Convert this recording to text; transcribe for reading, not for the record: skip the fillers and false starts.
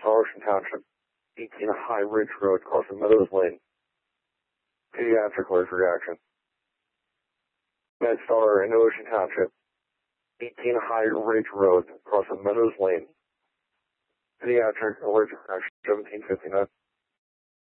Ocean Township, 18 High Ridge Road, crossing Meadows Lane. Pediatric allergic reaction. MedStar in Ocean Township, 18 High Ridge Road, crossing Meadows Lane. Pediatric allergic reaction, 1759.